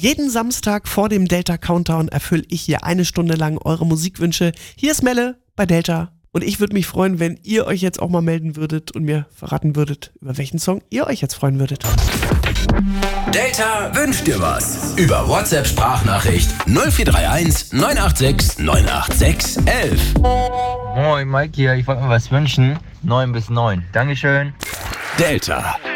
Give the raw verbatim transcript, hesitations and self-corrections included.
Jeden Samstag vor dem Delta Countdown erfülle ich hier eine Stunde lang eure Musikwünsche. Hier ist Melle bei Delta. Und ich würde mich freuen, wenn ihr euch jetzt auch mal melden würdet und mir verraten würdet, über welchen Song ihr euch jetzt freuen würdet. Delta wünscht dir was. Über WhatsApp-Sprachnachricht null vier drei eins neun acht sechs neun acht sechs elf. Moin, Mike hier. Ich wollte mir was wünschen. neun bis neun. Dankeschön. Delta.